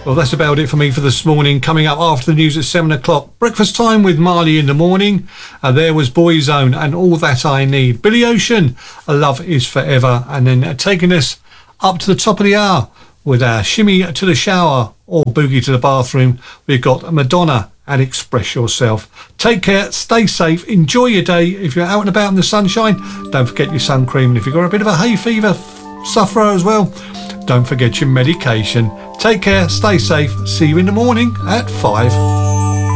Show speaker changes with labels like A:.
A: Well, that's about it for me for this morning. Coming up after the news at 7 o'clock, breakfast time with Marley in the morning. There was Boyzone and All That I Need. Billy Ocean, A Love Is Forever. And then taking us up to the top of the hour with our Shimmy to the Shower or Boogie to the Bathroom, we've got Madonna and Express Yourself. Take care, stay safe, enjoy your day. If you're out and about in the sunshine, don't forget your sun cream. And if you've got a bit of a hay fever sufferer as well, don't forget your medication. Take care, stay safe. See you in the morning at 5.